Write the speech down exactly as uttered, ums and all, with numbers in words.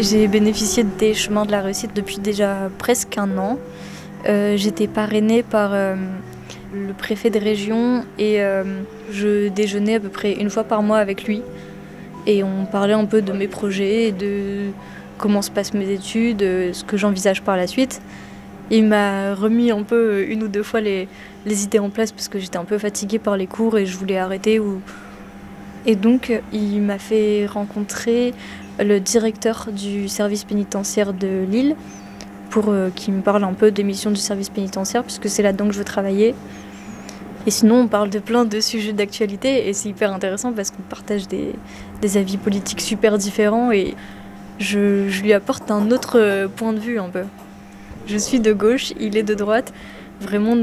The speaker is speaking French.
J'ai bénéficié des chemins de la réussite depuis déjà presque un an. Euh, j'étais parrainée par euh, le préfet de région et euh, je déjeunais à peu près une fois par mois avec lui. Et on parlait un peu de mes projets, de comment se passent mes études, ce que j'envisage par la suite. Il m'a remis un peu une ou deux fois les, les idées en place parce que j'étais un peu fatiguée par les cours et je voulais arrêter. Ou... Et donc il m'a fait rencontrer le directeur du service pénitentiaire de Lille pour euh, qu'il me parle un peu des missions du service pénitentiaire puisque c'est là-dedans que je veux travailler. Et sinon on parle de plein de sujets d'actualité et c'est hyper intéressant parce qu'on partage des, des avis politiques super différents et je, je lui apporte un autre point de vue un peu. Je suis de gauche, il est de droite, vraiment